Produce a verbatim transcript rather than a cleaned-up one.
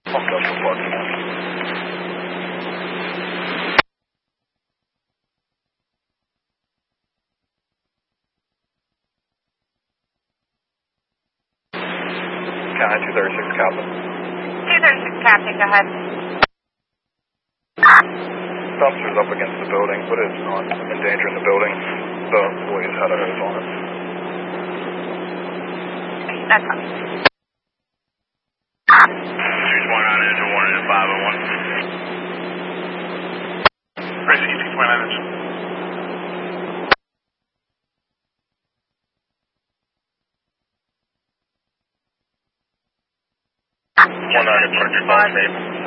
Fucked up the parking lot. County two thirty-six, Captain. two thirty-six, Captain, go ahead. Dumpster's up against the building, but it's not endangering the building. The employees had a hose on it. That's fine. six one nine is a warning to five oh one. Rescue six one nine is. one nine is Project Box, name.